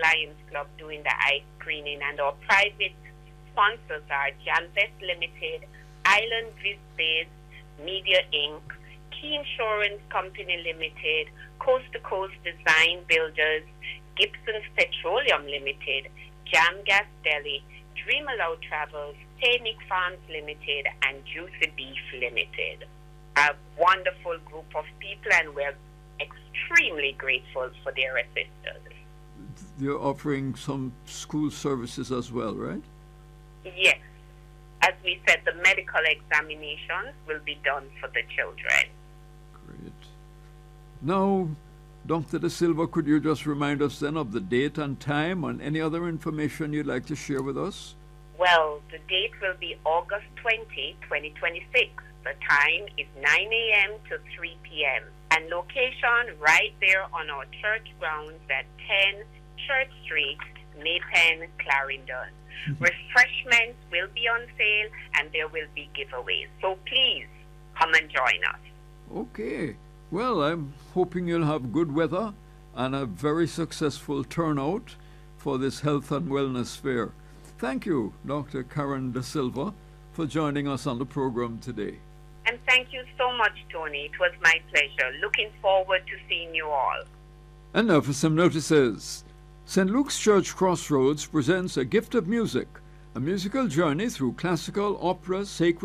Lions Club doing the eye screening, and our private sponsors are Janvest Limited, Island Viz Media Inc., Key Insurance Company Limited, Coast to Coast Design Builders, Gibson's Petroleum Limited, Jam Gas Deli, Dream Aloud Travels, Scenic Farms Limited, and Juicy Beef Limited. A wonderful group of people, and we're extremely grateful for their assistance. You're offering some school services as well, right? Yes. As we said, the medical examinations will be done for the children. Great. Now, Dr. De Silva, could you just remind us then of the date and time and any other information you'd like to share with us? Well, the date will be August 20, 2026. The time is 9 a.m. to 3 p.m. And location right there on our church grounds at 10 Church Street, Maypen, Clarendon. Refreshments will be on sale and there will be giveaways. So please come and join us. Okay. Well, I'm hoping you'll have good weather and a very successful turnout for this health and wellness fair. Thank you, Dr. Karen De Silva, for joining us on the program today. And thank you so much, Tony. It was my pleasure. Looking forward to seeing you all. And now for some notices. St. Luke's Church Crossroads presents A Gift of Music, a musical journey through classical, opera, sacred